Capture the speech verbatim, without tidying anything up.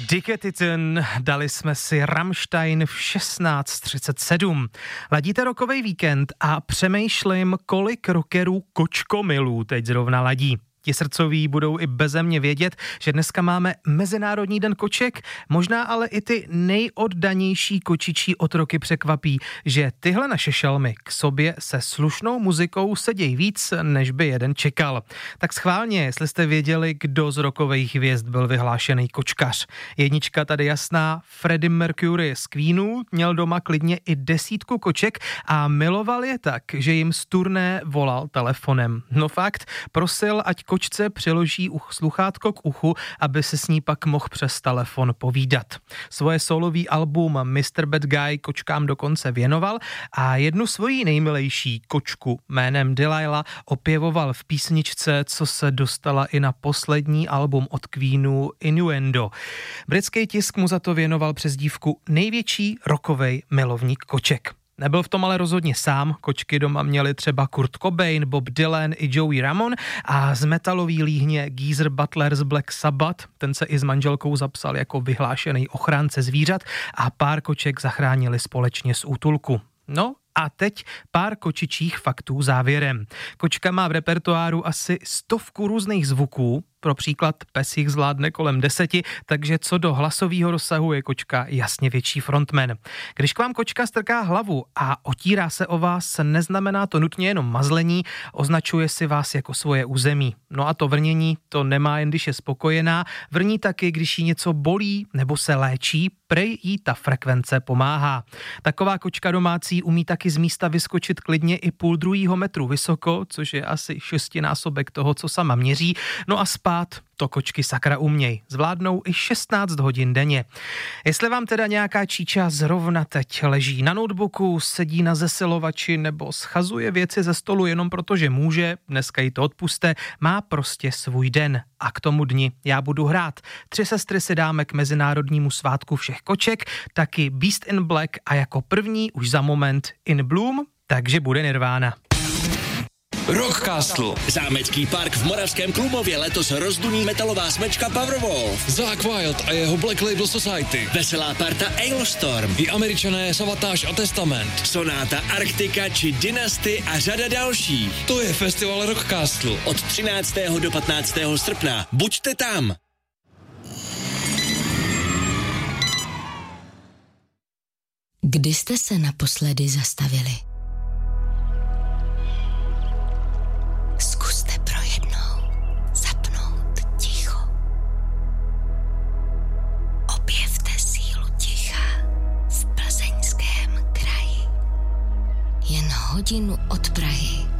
Dicketyton, dali jsme si Rammstein v šestnáct třicet sedm. Ladíte rokovej víkend a přemýšlím, kolik rockerů kočkomilů teď zrovna ladí. Ti srdcoví budou i beze mě vědět, že dneska máme Mezinárodní den koček, možná ale i ty nejoddanější kočičí otroky překvapí, že tyhle naše šelmy k sobě se slušnou muzikou sedějí víc, než by jeden čekal. Tak schválně, jestli jste věděli, kdo z rockových hvězd byl vyhlášený kočkař. Jednička tady jasná, Freddie Mercury z Queenu měl doma klidně i desítku koček a miloval je tak, že jim z turné volal telefonem. No fakt, prosil, ať kočce přiloží uch, sluchátko k uchu, aby se s ní pak mohl přes telefon povídat. Svoje solový album mister Bad Guy kočkám dokonce věnoval a jednu svoji nejmilejší kočku jménem Delilah opěvoval v písničce, co se dostala i na poslední album od Queenu Innuendo. Britský tisk mu za to věnoval přezdívku největší rockovej milovník koček. Nebyl v tom ale rozhodně sám, kočky doma měli třeba Kurt Cobain, Bob Dylan i Joey Ramone a z metalový líhně Geezer Butler z Black Sabbath, ten se i s manželkou zapsal jako vyhlášený ochránce zvířat a pár koček zachránili společně z útulku. No a teď pár kočičích faktů závěrem. Kočka má v repertoáru asi stovku různých zvuků, pro příklad pes jich zvládne kolem deseti, takže co do hlasového rozsahu je kočka jasně větší frontman. Když k vám kočka strká hlavu a otírá se o vás, neznamená to nutně jenom mazlení, označuje si vás jako svoje území. No a to vrnění to nemá jen když je spokojená, vrní taky, když jí něco bolí nebo se léčí, prej jí ta frekvence pomáhá. Taková kočka domácí umí taky z místa vyskočit klidně i půl druhýho metru vysoko, což je asi šestinásobek toho, co sama měří, no a spát to kočky sakra uměj. Zvládnou i šestnáct hodin denně. Jestli vám teda nějaká číča zrovna teď leží na notebooku, sedí na zesilovači nebo schazuje věci ze stolu jenom protože může, dneska jí to odpuste, má prostě svůj den. A k tomu dni já budu hrát. Tři sestry si dáme k mezinárodnímu svátku všech koček, taky Beast in Black a jako první už za moment In Bloom, takže bude Nirvana. Rockcastle. Zámecký park v Moravském Klumově letos rozduní metalová smečka Powerwolf. Zakk Wylde a jeho Black Label Society. Veselá parta Ailstorm. I Američané Savatage a Testament. Sonáta Arktika či Dynasty a řada dalších. To je festival Rockcastle. Od třináctého do patnáctého srpna. Buďte tam. Kdy jste se naposledy zastavili? Zkuste pro jednou zapnout ticho. Objevte sílu ticha v Plzeňském kraji. Jen hodinu od Prahy